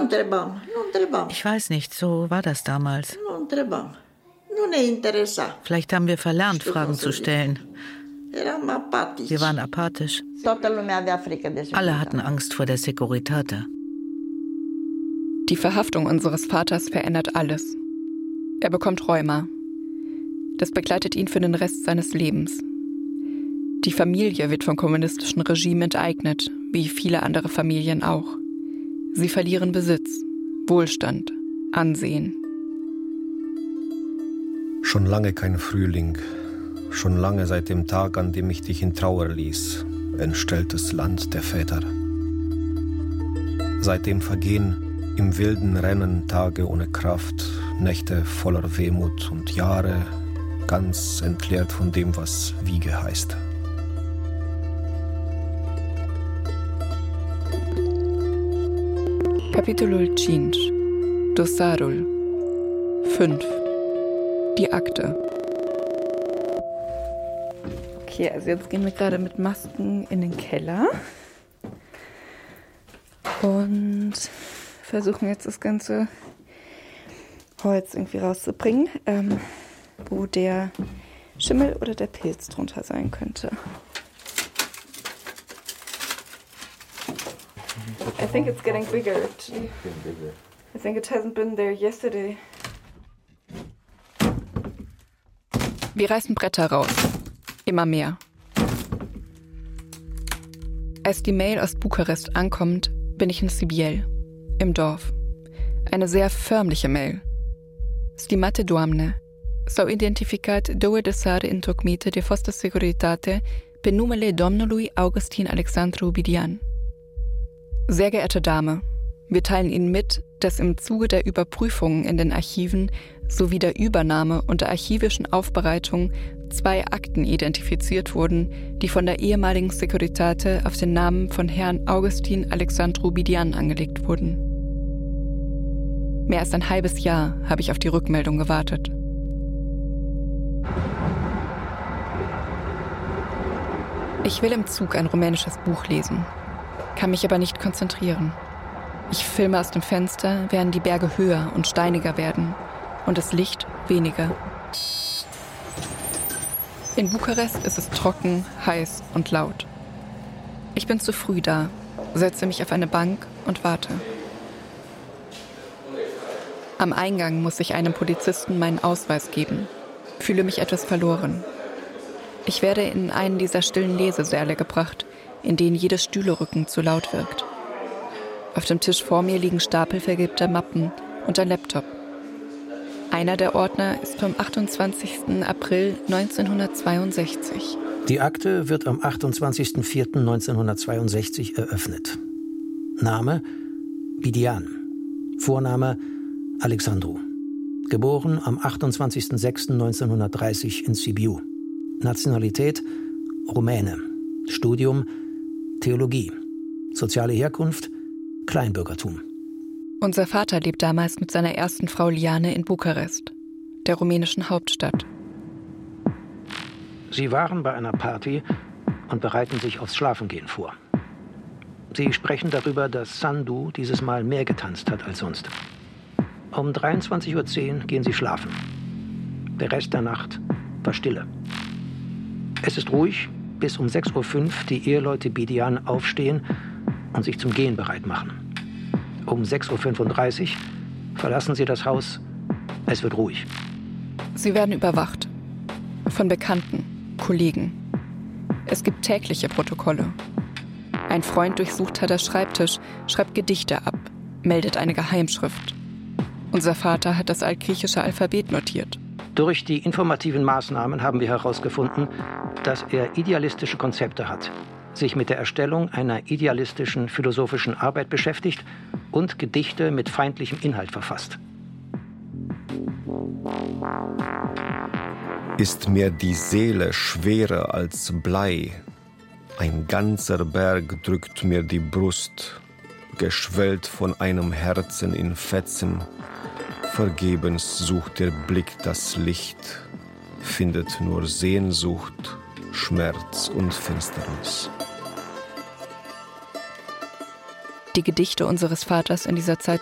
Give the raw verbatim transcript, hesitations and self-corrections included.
Ich weiß nicht, so war das damals. Vielleicht haben wir verlernt, Fragen zu stellen. Wir waren apathisch. Alle hatten Angst vor der Securitate. Die Verhaftung unseres Vaters verändert alles. Er bekommt Rheuma. Das begleitet ihn für den Rest seines Lebens. Die Familie wird vom kommunistischen Regime enteignet, wie viele andere Familien auch. Sie verlieren Besitz, Wohlstand, Ansehen. Schon lange kein Frühling, schon lange seit dem Tag, an dem ich dich in Trauer ließ, entstelltes Land der Väter. Seitdem vergehen im wilden Rennen Tage ohne Kraft, Nächte voller Wehmut und Jahre ganz entleert von dem, was Wiege heißt. Capitolul cinci. Dosarul. fünf. Die Akte. Okay, also jetzt gehen wir gerade mit Masken in den Keller und versuchen jetzt das ganze Holz irgendwie rauszubringen, ähm, wo der Schimmel oder der Pilz drunter sein könnte. I think it's getting bigger. I think it hasn't been there yesterday. Wir reißen Bretter raus. Immer mehr. Als die Mail aus Bukarest ankommt, bin ich in Sibiel, im Dorf. Eine sehr förmliche Mail. Stimate doamne, s-au identificat două dosare întocmite de fostă securitate pe numele domnului Augustin Alexandru Bidian. Sehr geehrte Dame, wir teilen Ihnen mit, dass im Zuge der Überprüfungen in den Archiven sowie der Übernahme und der archivischen Aufbereitung zwei Akten identifiziert wurden, die von der ehemaligen Securitate auf den Namen von Herrn Augustin Alexandru Bidian angelegt wurden. Mehr als ein halbes Jahr habe ich auf die Rückmeldung gewartet. Ich will im Zug ein rumänisches Buch lesen, kann mich aber nicht konzentrieren. Ich filme aus dem Fenster, während die Berge höher und steiniger werden und das Licht weniger. In Bukarest ist es trocken, heiß und laut. Ich bin zu früh da, setze mich auf eine Bank und warte. Am Eingang muss ich einem Polizisten meinen Ausweis geben, fühle mich etwas verloren. Ich werde in einen dieser stillen Lesesäle gebracht, in denen jedes Stühlerücken zu laut wirkt. Auf dem Tisch vor mir liegen Stapel vergilbter Mappen und ein Laptop. Einer der Ordner ist vom achtundzwanzigsten April neunzehnhundertzweiundsechzig. Die Akte wird am achtundzwanzigsten vierten neunzehnhundertzweiundsechzig eröffnet. Name Bidian. Vorname Alexandru. Geboren am achtundzwanzigsten sechsten neunzehnhundertdreißig in Sibiu. Nationalität Rumäne. Studium Theologie. Soziale Herkunft Kleinbürgertum. Unser Vater lebt damals mit seiner ersten Frau Liane in Bukarest, der rumänischen Hauptstadt. Sie waren bei einer Party und bereiten sich aufs Schlafengehen vor. Sie sprechen darüber, dass Sandu dieses Mal mehr getanzt hat als sonst. Um dreiundzwanzig Uhr zehn gehen sie schlafen. Der Rest der Nacht war Stille. Es ist ruhig, bis um sechs Uhr fünf die Eheleute Bidian aufstehen und sich zum Gehen bereit machen. Um sechs Uhr fünfunddreißig verlassen sie das Haus. Es wird ruhig. Sie werden überwacht. Von Bekannten, Kollegen. Es gibt tägliche Protokolle. Ein Freund durchsucht Tadas Schreibtisch, schreibt Gedichte ab, meldet eine Geheimschrift. Unser Vater hat das altgriechische Alphabet notiert. Durch die informativen Maßnahmen haben wir herausgefunden, dass er idealistische Konzepte hat, sich mit der Erstellung einer idealistischen philosophischen Arbeit beschäftigt und Gedichte mit feindlichem Inhalt verfasst. Ist mir die Seele schwerer als Blei, ein ganzer Berg drückt mir die Brust, geschwellt von einem Herzen in Fetzen, vergebens sucht der Blick das Licht, findet nur Sehnsucht, Schmerz und Finsternis. Die Gedichte unseres Vaters in dieser Zeit